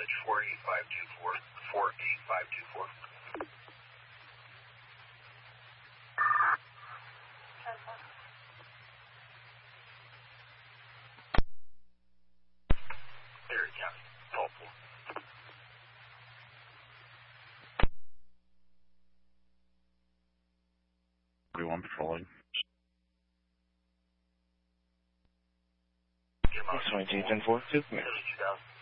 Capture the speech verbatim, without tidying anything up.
mileage four eight five two four, four eight five two four. There, yeah, helpful. forty-one patrolling. six twenty-two, ten four, two, come here. seventy-two thousand.